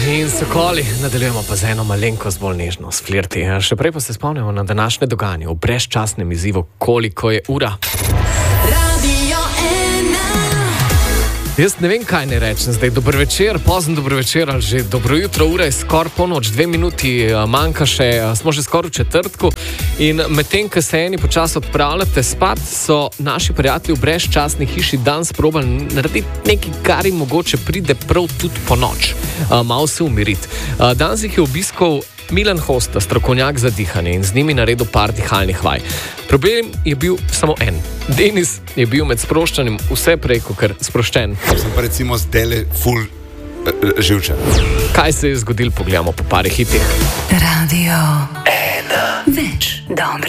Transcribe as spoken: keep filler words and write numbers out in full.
in sokoli, nadaljujemo pa z eno malenkost bolj nežno s flirti. Še prej pa se spomnimo na današnje dogajanje v brezčasnem izzivu Koliko je ura. Radio ena. Jaz ne vem, kaj ne rečem zdaj. Dober večer, pozen dober večer ali že dobro jutro, ura je skoraj polnoč, dve minuti manjka še, smo že skoraj v četrtku in medtem, ko se eni počasi odpravljate spat, so naši prijatelji v brezčasni hiši danes probali narediti nekaj, kar jim mogoče pride prav tudi po noč. Malo se umiriti. Danes jih je obiskal Milan Hosta, strokovnjak za dihanje, in z njimi naredil par dihalnih vaj. Problem je bil samo en. Denis je bil med sproščanjem vse prej kot sproščen. Sem pa recimo zdaj ful uh, živčen. Kaj se je zgodilo, pogledamo po parih hitih. Radio ena. Več dobrih.